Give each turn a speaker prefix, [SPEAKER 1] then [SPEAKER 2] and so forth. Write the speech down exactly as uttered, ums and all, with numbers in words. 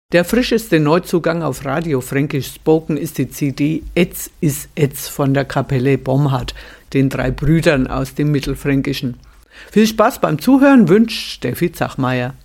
[SPEAKER 1] Der frischeste Neuzugang auf Radio Fränkisch Spoken ist die C D Etz is Etz von der Kapelle Bomhard, den drei Brüdern aus dem Mittelfränkischen. Viel Spaß beim Zuhören wünscht Steffi Zachmeier.